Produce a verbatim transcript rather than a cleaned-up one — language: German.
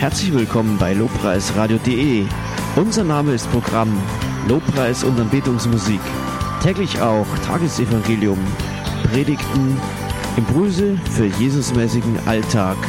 Herzlich willkommen bei lobpreisradio punkt de. Unser Name ist Programm Lobpreis und Anbetungsmusik. Täglich auch Tagesevangelium, Predigten, Impulse für Jesusmäßigen Alltag